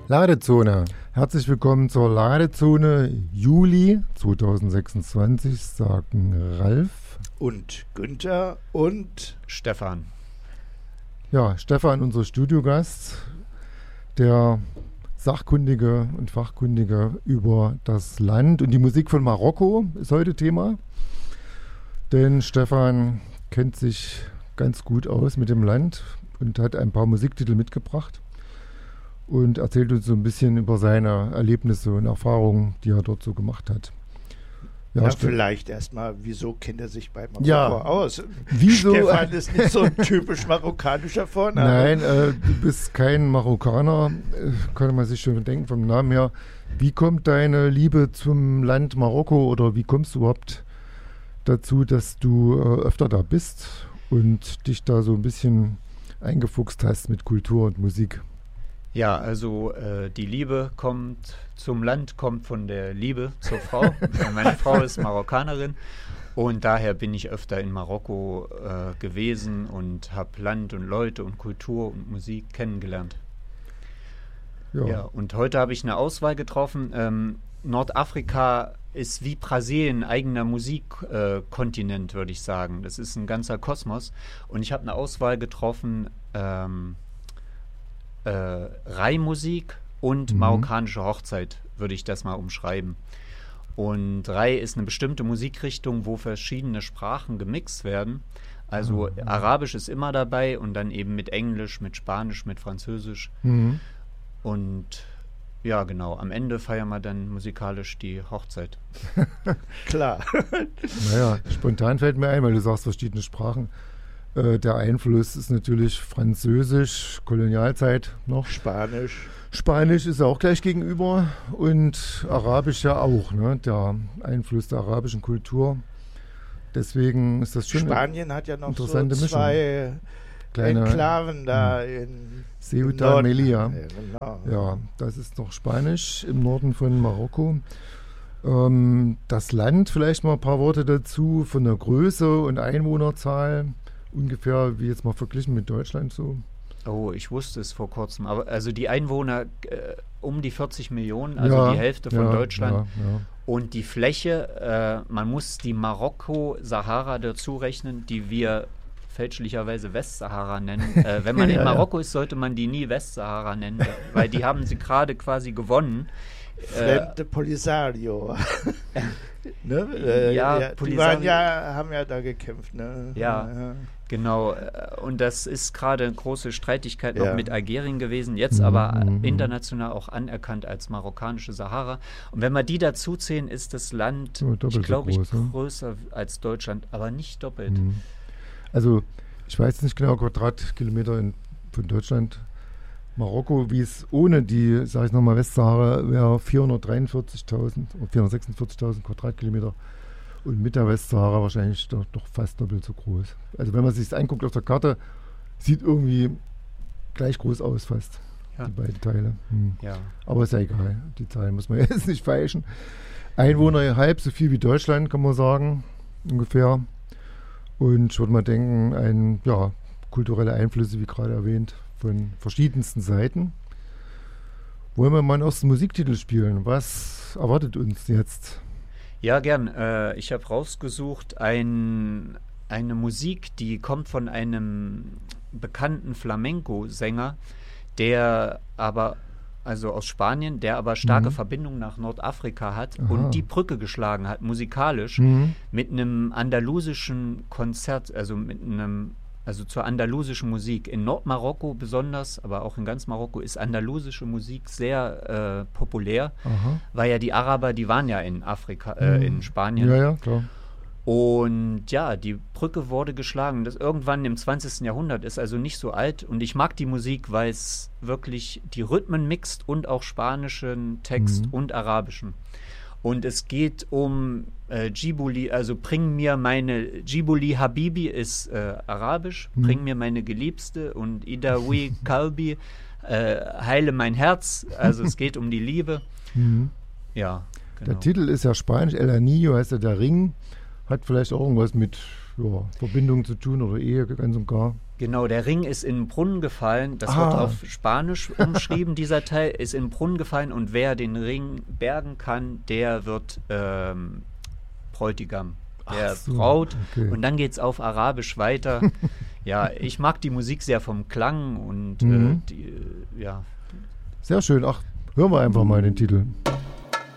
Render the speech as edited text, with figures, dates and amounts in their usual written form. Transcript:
Ladezone. Herzlich willkommen zur Ladezone Juli 2026, sagen Ralf und Günther und Stefan. Ja, Stefan, unser Studiogast, der Sachkundige und Fachkundige über das Land und die Musik von Marokko ist heute Thema. Denn Stefan kennt sich ganz gut aus mit dem Land und hat ein paar Musiktitel mitgebracht und erzählt uns so ein bisschen über seine Erlebnisse und Erfahrungen, die er dort so gemacht hat. Ja, vielleicht erstmal, wieso kennt er sich bei Marokko aus? Wieso? Stefan ist nicht so ein typisch marokkanischer Vorname. Nein, du bist kein Marokkaner, kann man sich schon denken vom Namen her. Wie kommt deine Liebe zum Land Marokko oder wie kommst du überhaupt dazu, dass du öfter da bist und dich da so ein bisschen eingefuchst hast mit Kultur und Musik? Ja, also die Liebe zum Land kommt von der Liebe zur Frau. Meine Frau ist Marokkanerin und daher bin ich öfter in Marokko gewesen und habe Land und Leute und Kultur und Musik kennengelernt. Ja, und heute habe ich eine Auswahl getroffen. Nordafrika ist wie Brasilien ein eigener Musikkontinent, würde ich sagen. Das ist ein ganzer Kosmos. Und ich habe eine Auswahl getroffen, Rai-Musik und marokkanische Hochzeit, würde ich das mal umschreiben. Und Rai ist eine bestimmte Musikrichtung, wo verschiedene Sprachen gemixt werden. Also Arabisch ist immer dabei und dann eben mit Englisch, mit Spanisch, mit Französisch. Und ja, genau, am Ende feiern wir dann musikalisch die Hochzeit. Klar. Naja, spontan fällt mir ein, weil du sagst verschiedene Sprachen. Der Einfluss ist natürlich Französisch, Kolonialzeit noch. Spanisch. Spanisch ist auch gleich gegenüber und Arabisch ja auch, ne? Der Einfluss der arabischen Kultur. Deswegen ist das schon Spanien hat ja noch so interessante zwei kleine Enklaven da in Ceuta und Melilla. Ja, genau. Ja, das ist noch Spanisch im Norden von Marokko. Das Land, vielleicht mal ein paar Worte dazu, von der Größe und Einwohnerzahl. Ungefähr wie jetzt mal verglichen mit Deutschland so. Oh, ich wusste es vor kurzem. Aber also die Einwohner um die 40 Millionen, also die Hälfte von Deutschland. Ja. Und die Fläche, man muss die Marokko-Sahara dazu rechnen, die wir fälschlicherweise Westsahara nennen. Wenn man in Marokko ist, sollte man die nie Westsahara nennen, weil die haben sie gerade quasi gewonnen. Frente Polisario. Ne? Die haben ja da gekämpft. Ne? Ja, genau. Und das ist gerade eine große Streitigkeit noch mit Algerien gewesen, jetzt aber international auch anerkannt als marokkanische Sahara. Und wenn wir die dazu zählen, ist das Land, glaube ich, größer als Deutschland, aber nicht doppelt. Also ich weiß nicht genau, Quadratkilometer von Deutschland. Marokko, wie es ohne die, sage ich nochmal, Westsahara wäre 443.000 und 446.000 Quadratkilometer und mit der Westsahara wahrscheinlich doch fast doppelt so groß. Also wenn man sich das anguckt auf der Karte, sieht irgendwie gleich groß aus fast, die beiden Teile. Ja. Aber ist ja egal, die Zahlen muss man jetzt nicht feilschen. Einwohner halb so viel wie Deutschland, kann man sagen, ungefähr. Und ich würde mal denken, kulturelle Einflüsse, wie gerade erwähnt, von verschiedensten Seiten. Wollen wir mal einen ersten Musiktitel spielen? Was erwartet uns jetzt? Ja, gern. Ich habe rausgesucht eine Musik, die kommt von einem bekannten Flamenco-Sänger, der aber, also aus Spanien, der aber starke Verbindungen nach Nordafrika hat und die Brücke geschlagen hat, musikalisch, mit einem andalusischen Konzert, also zur andalusischen Musik. In Nordmarokko besonders, aber auch in ganz Marokko ist andalusische Musik sehr populär, weil ja die Araber, die waren ja in Afrika, in Spanien. Ja, klar. Und ja, die Brücke wurde geschlagen. Das irgendwann im 20. Jahrhundert ist also nicht so alt. Und ich mag die Musik, weil es wirklich die Rhythmen mixt und auch spanischen Text und arabischen. Und es geht um Djibouti, also bring mir meine, Djibouti Habibi ist arabisch, bring mir meine Geliebste, und Idawi Kalbi, heile mein Herz, also es geht um die Liebe. Ja, genau. Der Titel ist ja spanisch, El Anillo heißt ja der Ring, hat vielleicht auch irgendwas mit Verbindung zu tun oder Ehe ganz und gar. Genau, der Ring ist in den Brunnen gefallen. Das wird auf Spanisch umschrieben, dieser Teil ist in den Brunnen gefallen und wer den Ring bergen kann, der wird Bräutigam der Braut. Okay. Und dann geht es auf Arabisch weiter. Ja, ich mag die Musik sehr vom Klang und ja. Sehr schön. Ach, hören wir einfach mal den Titel.